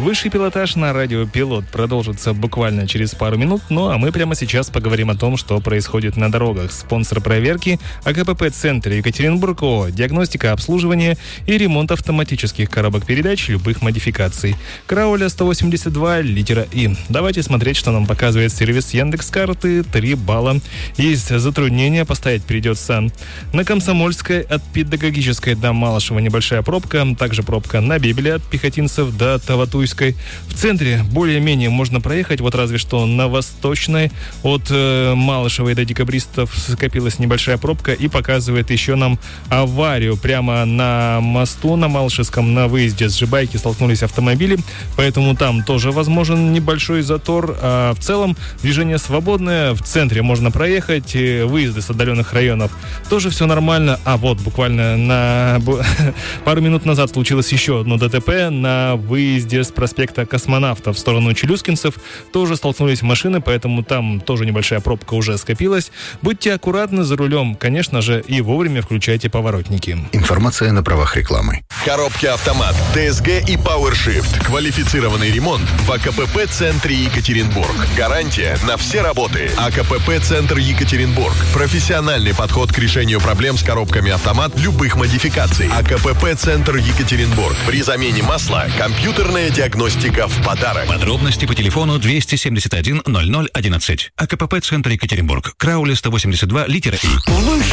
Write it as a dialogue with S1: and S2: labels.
S1: Высший пилотаж на радио «Пилот» продолжится буквально через пару минут, ну а мы прямо сейчас поговорим о том, что происходит на дорогах. Спонсор проверки – АКПП-центр Екатеринбург ООО, диагностика, обслуживание и ремонт автоматических коробок передач любых модификаций. Крауля 182, литера И. Давайте смотреть, что нам показывает сервис Яндекс.Карты. 3 балла. Есть затруднения, постоять придется на Комсомольской от Педагогической до Малышева небольшая пробка, также пробка на Бибеле от Пехотинцев до Таватуйской. В центре более-менее можно проехать, вот разве что на Восточной от Малышевой до Декабристов скопилась небольшая пробка и показывает еще нам аварию прямо на мосту на Малышевском. На выезде с Жибайки столкнулись автомобили, поэтому там тоже возможен небольшой затор. А в целом движение свободное, в центре можно проехать, выезды с отдаленных районов тоже все нормально. А вот буквально на пару минут назад случилось еще одно ДТП на выезде с проспекта Космонавтов в сторону Челюскинцев. Тоже столкнулись машины, поэтому там тоже небольшая пробка уже скопилась. Будьте аккуратны за рулем, конечно же, и вовремя включайте поворотники.
S2: Информация на правах рекламы.
S3: Коробки «Автомат», ТСГ и PowerShift. Квалифицированный ремонт в АКПП-центре Екатеринбург. Гарантия на все работы. АКПП-центр Екатеринбург. Профессиональный подход к решению проблем с коробками «Автомат» любых модификаций. АКПП-центр Екатеринбург. При замене масла компьютерная диагностика в подарок.
S4: Подробности по телефону 271 00 11. АКПП-центр Екатеринбург. Краули 182, литера И.